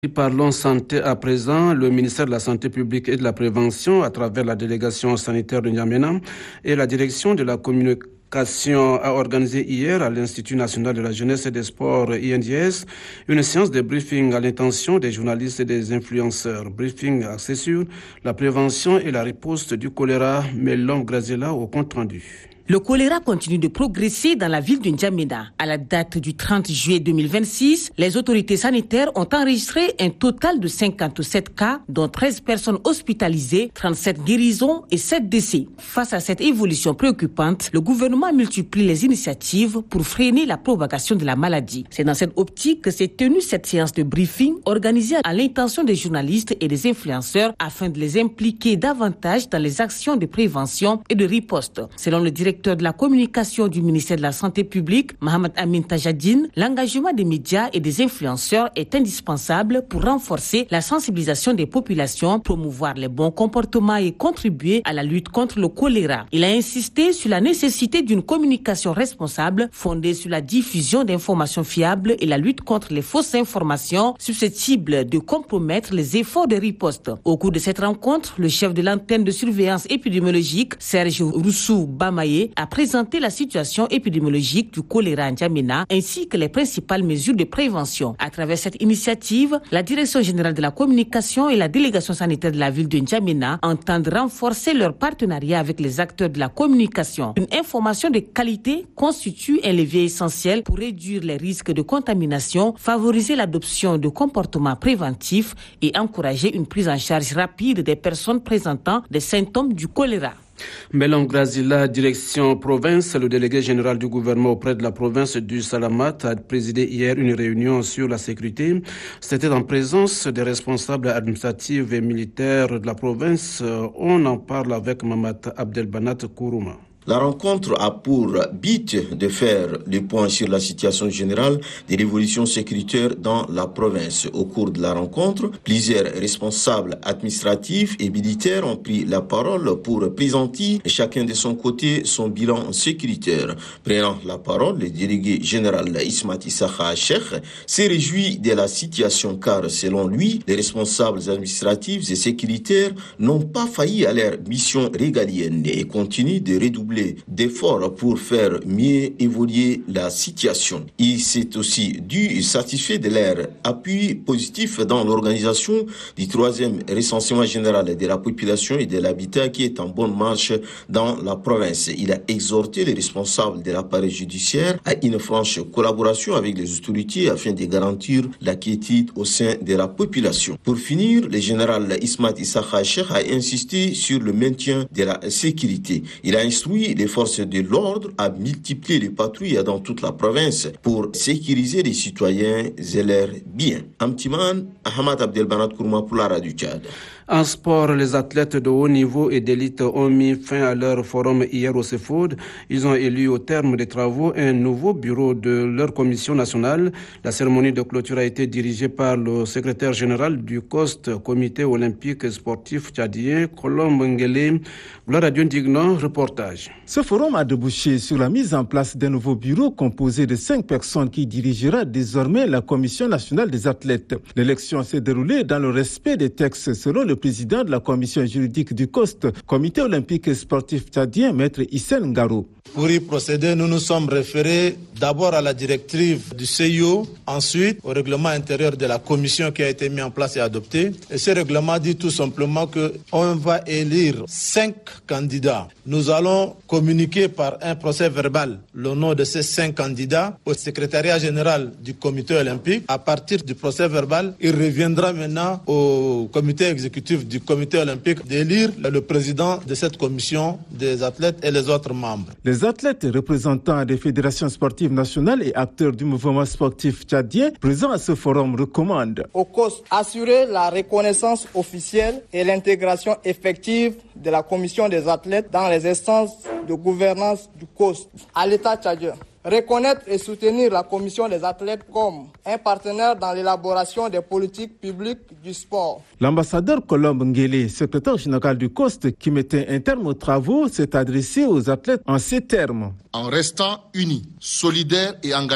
Parlons santé à présent. Le ministère de la Santé publique et de la Prévention, à travers la délégation sanitaire de N'Djamena et la direction de la communication, a organisé hier à l'Institut national de la jeunesse et des sports INDS une séance de briefing à l'intention des journalistes et des influenceurs. Briefing axé sur la prévention et la riposte du choléra. Melom Grazela au compte rendu. Le choléra continue de progresser dans la ville de N'Djamena. À la date du 30 juillet 2026, les autorités sanitaires ont enregistré un total de 57 cas, dont 13 personnes hospitalisées, 37 guérisons et 7 décès. Face à cette évolution préoccupante, le gouvernement multiplie les initiatives pour freiner la propagation de la maladie. C'est dans cette optique que s'est tenue cette séance de briefing organisée à l'intention des journalistes et des influenceurs afin de les impliquer davantage dans les actions de prévention et de riposte. Selon le directeur de la communication du ministère de la Santé publique, Mohamed Amin Tajadine, l'engagement des médias et des influenceurs est indispensable pour renforcer la sensibilisation des populations, promouvoir les bons comportements et contribuer à la lutte contre le choléra. Il a insisté sur la nécessité d'une communication responsable fondée sur la diffusion d'informations fiables et la lutte contre les fausses informations susceptibles de compromettre les efforts de riposte. Au cours de cette rencontre, le chef de l'antenne de surveillance épidémiologique, Serge Roussou Bamaye, a présenté la situation épidémiologique du choléra à N'Djamena ainsi que les principales mesures de prévention. À travers cette initiative, la Direction générale de la communication et la délégation sanitaire de la ville de N'Djamena entendent renforcer leur partenariat avec les acteurs de la communication. Une information de qualité constitue un levier essentiel pour réduire les risques de contamination, favoriser l'adoption de comportements préventifs et encourager une prise en charge rapide des personnes présentant des symptômes du choléra. Melom Grazela, direction province, le délégué général du gouvernement auprès de la province du Salamat a présidé hier une réunion sur la sécurité. C'était en présence des responsables administratifs et militaires de la province. On en parle avec Mamat Abdelbanat Kourouma. La rencontre a pour but de faire le point sur la situation générale de l'évolution sécuritaire dans la province. Au cours de la rencontre, plusieurs responsables administratifs et militaires ont pris la parole pour présenter chacun de son côté son bilan sécuritaire. Prenant la parole, le délégué général Ismat Issakha Cheikh s'est réjoui de la situation car, selon lui, les responsables administratifs et sécuritaires n'ont pas failli à leur mission régalienne et continuent de redoubler d'efforts pour faire mieux évoluer la situation. Il s'est aussi dû satisfait de leur appui positif dans l'organisation du 3e recensement général de la population et de l'habitat qui est en bonne marche dans la province. Il a exhorté les responsables de l'appareil judiciaire à une franche collaboration avec les autorités afin de garantir la quiétude au sein de la population. Pour finir, le général Ismat Issakha Cheikh a insisté sur le maintien de la sécurité. Il a instruit les forces de l'ordre à multiplier les patrouilles dans toute la province pour sécuriser les citoyens et leurs biens. Amtiman, Ahmad Abdelbanat Kourouma pour la Radio Tchad. En sport, les athlètes de haut niveau et d'élite ont mis fin à leur forum hier au CEFOD. Ils ont élu au terme des travaux un nouveau bureau de leur commission nationale. La cérémonie de clôture a été dirigée par le secrétaire général du COST, Comité olympique sportif tchadien, Colombe Ngele. La Radio Indigno, reportage. Ce forum a débouché sur la mise en place d'un nouveau bureau composé de 5 personnes qui dirigera désormais la commission nationale des athlètes. L'élection s'est déroulée dans le respect des textes selon le président de la commission juridique du COST, Comité olympique et sportif tchadien, Maître Hissène Ngaro. Pour y procéder, nous nous sommes référés d'abord à la directive du CIO, ensuite au règlement intérieur de la commission qui a été mis en place et adopté. Et ce règlement dit tout simplement qu'on va élire 5 candidats. Nous allons communiquer par un procès verbal le nom de ces 5 candidats au secrétariat général du comité olympique. À partir du procès verbal, il reviendra maintenant au comité exécutif du comité olympique d'élire le président de cette commission des athlètes et les autres membres. Les athlètes représentants des fédérations sportives nationales et acteurs du mouvement sportif tchadien présents à ce forum recommandent au COST assurer la reconnaissance officielle et l'intégration effective de la commission des athlètes dans les instances de gouvernance du COST à l'État tchadien. Reconnaître et soutenir la commission des athlètes comme un partenaire dans l'élaboration des politiques publiques du sport. L'ambassadeur Colombe Ngele, secrétaire général du COST, qui mettait un terme aux travaux, s'est adressé aux athlètes en ces termes. En restant unis, solidaires et engagés,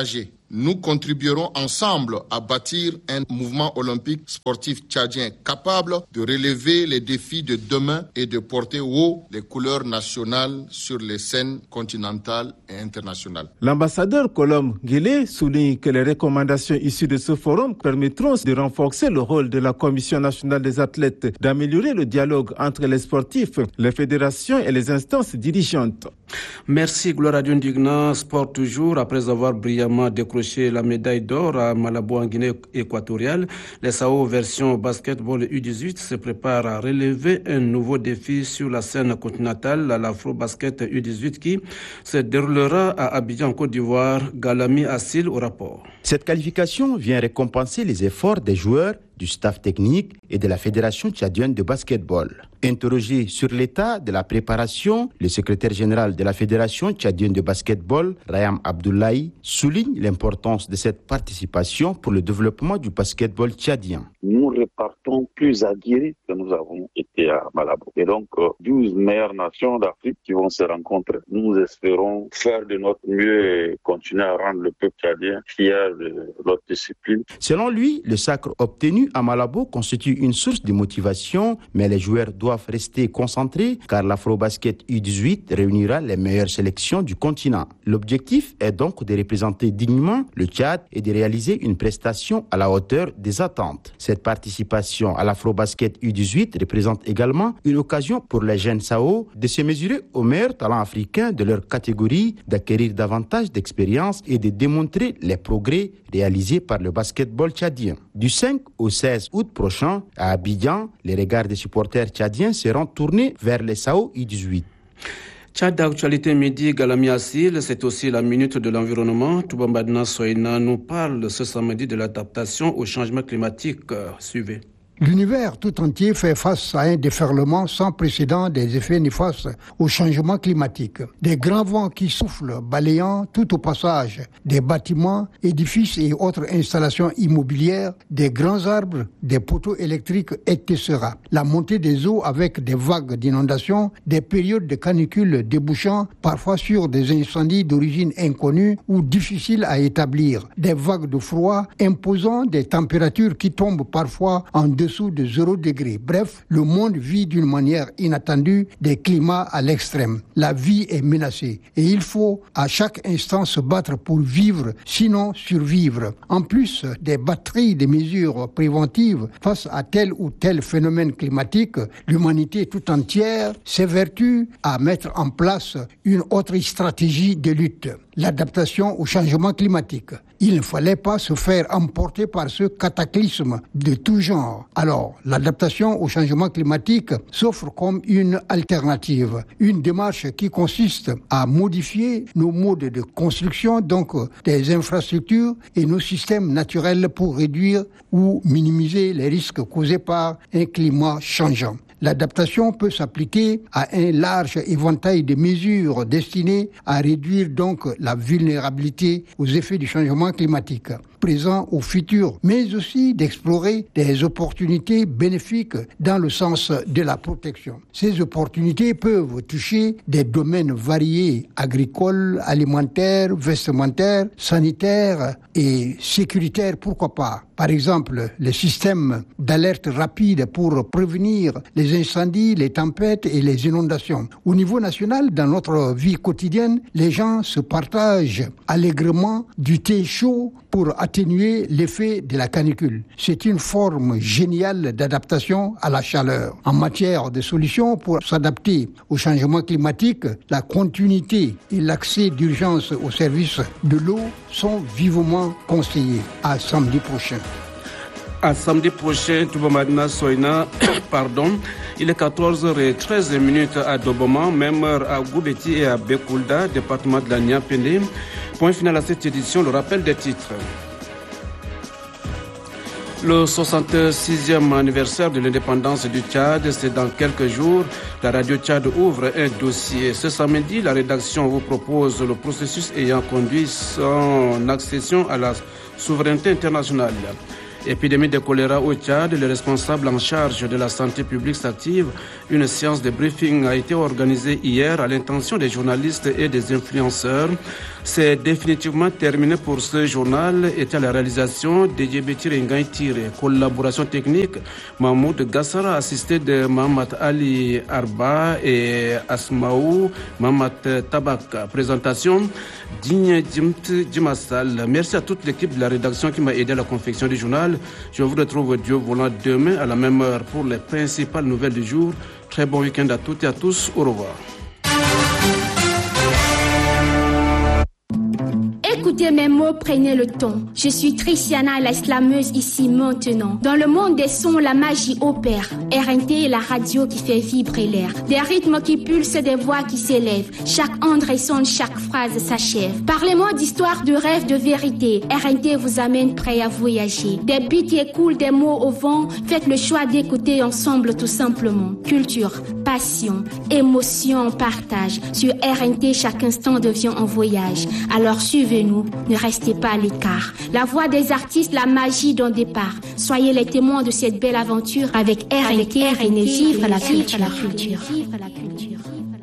nous contribuerons ensemble à bâtir un mouvement olympique sportif tchadien capable de relever les défis de demain et de porter haut les couleurs nationales sur les scènes continentales et internationales. L'ambassadeur Colombe Guélé souligne que les recommandations issues de ce forum permettront de renforcer le rôle de la Commission nationale des athlètes, d'améliorer le dialogue entre les sportifs, les fédérations et les instances dirigeantes. Merci Gloire Digna. Sport toujours. Après avoir brillamment décroché la médaille d'or à Malabo en Guinée équatoriale, les SAO version basketball U18 se préparent à relever un nouveau défi sur la scène continentale, l'Afro-Basket U18 qui se déroulera à Abidjan, Côte d'Ivoire. Galami Assil au rapport. Cette qualification vient récompenser les efforts des joueurs, du staff technique et de la Fédération tchadienne de basketball. Interrogé sur l'état de la préparation, le secrétaire général de la Fédération tchadienne de basketball, Rayam Abdoulaye, souligne l'importance de cette participation pour le développement du basketball tchadien. Nous repartons plus aguerris que nous avons été à Malabo. Et donc, 12 meilleures nations d'Afrique qui vont se rencontrer. Nous espérons faire de notre mieux et continuer à rendre le peuple tchadien fier de notre discipline. Selon lui, le sacre obtenu à Malabo constitue une source de motivation, mais les joueurs doivent rester concentrés car l'Afro-Basket U18 réunira les meilleures sélections du continent. L'objectif est donc de représenter dignement le Tchad et de réaliser une prestation à la hauteur des attentes. Cette participation à l'Afro-Basket U18 représente également une occasion pour les jeunes SAO de se mesurer aux meilleurs talents africains de leur catégorie, d'acquérir davantage d'expérience et de démontrer les progrès réalisés par le basketball tchadien. Du 5 au 16 août prochain, à Abidjan, les regards des supporters tchadiens seront tournés vers les SAO U18. Tchad d'actualité midi, Galami Assil, c'est aussi la minute de l'environnement. Toubambadna Soïna nous parle ce samedi de l'adaptation au changement climatique. Suivez. L'univers tout entier fait face à un déferlement sans précédent des effets néfastes au changement climatique. Des grands vents qui soufflent, balayant tout au passage des bâtiments, édifices et autres installations immobilières, des grands arbres, des poteaux électriques, etc. La montée des eaux avec des vagues d'inondations, des périodes de canicule débouchant parfois sur des incendies d'origine inconnue ou difficiles à établir, des vagues de froid imposant des températures qui tombent parfois en dessous de 0 degré. Bref, le monde vit d'une manière inattendue des climats à l'extrême. La vie est menacée et il faut à chaque instant se battre pour vivre, sinon survivre. En plus des batteries de mesures préventives face à tel ou tel phénomène climatique, l'humanité tout entière s'évertue à mettre en place une autre stratégie de lutte. L'adaptation au changement climatique. Il ne fallait pas se faire emporter par ce cataclysme de tout genre. Alors, l'adaptation au changement climatique s'offre comme une alternative, une démarche qui consiste à modifier nos modes de construction, donc des infrastructures et nos systèmes naturels pour réduire ou minimiser les risques causés par un climat changeant. L'adaptation peut s'appliquer à un large éventail de mesures destinées à réduire donc la vulnérabilité aux effets du changement climatique présent ou futur, mais aussi d'explorer des opportunités bénéfiques dans le sens de la protection. Ces opportunités peuvent toucher des domaines variés, agricoles, alimentaires, vestimentaires, sanitaires et sécuritaires, pourquoi pas. Par exemple, les systèmes d'alerte rapide pour prévenir les incendies, les tempêtes et les inondations. Au niveau national, dans notre vie quotidienne, les gens se partagent allègrement du thé chaud pour atténuer l'effet de la canicule. C'est une forme géniale d'adaptation à la chaleur. En matière de solutions pour s'adapter au changement climatique, la continuité et l'accès d'urgence aux services de l'eau sont vivement conseillés. À samedi prochain. À samedi prochain, Toubambadna Soïna, il est 14h13 à Doboma, même heure à Goubeti et à Bekoulda, département de la Niapéné. Point final à cette édition, le rappel des titres. Le 66e anniversaire de l'indépendance du Tchad, c'est dans quelques jours. La radio Tchad ouvre un dossier. Ce samedi, la rédaction vous propose le processus ayant conduit son accession à la souveraineté internationale. Épidémie de choléra au Tchad, les responsables en charge de la santé publique s'activent. Une séance de briefing a été organisée hier à l'intention des journalistes et des influenceurs. C'est définitivement terminé pour ce journal. Était à la réalisation de Djebeti Ngaïtire. Collaboration technique, Mahmoud Gassara, assisté de Mohamed Ali Arba et Asmaou Mohamed Tabak. Présentation, Digne Djimassal. Merci à toute l'équipe de la rédaction qui m'a aidé à la confection du journal. Je vous retrouve Dieu voulant demain à la même heure pour les principales nouvelles du jour. Très bon week-end à toutes et à tous. Au revoir. Écoutez mes mots, prenez le ton. Je suis Tristiana, la slameuse ici maintenant. Dans le monde des sons, la magie opère. RNT est la radio qui fait vibrer l'air. Des rythmes qui pulsent, des voix qui s'élèvent. Chaque onde résonne, chaque phrase s'achève. Parlez-moi d'histoire, de rêve, de vérité. RNT vous amène prêt à voyager. Des beats qui écoulent, des mots au vent. Faites le choix d'écouter ensemble tout simplement. Culture, passion, émotion, partage. Sur RNT, chaque instant devient un voyage. Alors suivez-nous. Ne restez pas à l'écart. La voix des artistes, la magie d'un départ. Soyez les témoins de cette belle aventure avec RNT, vive la culture.